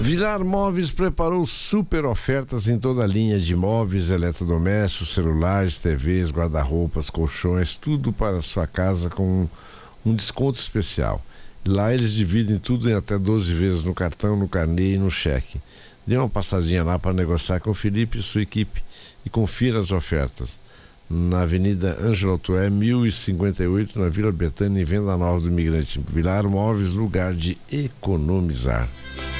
Vilar Móveis preparou super ofertas em toda a linha de móveis, eletrodomésticos, celulares, TVs, guarda-roupas, colchões, tudo para a sua casa com um desconto especial. Lá eles dividem tudo em até 12 vezes no cartão, no carnê e no cheque. Dê uma passadinha lá para negociar com o Felipe e sua equipe e confira as ofertas. Na Avenida Ângelo Tué, 1058, na Vila Betânia, em Venda Nova do Imigrante. Vilar Móveis, lugar de economizar.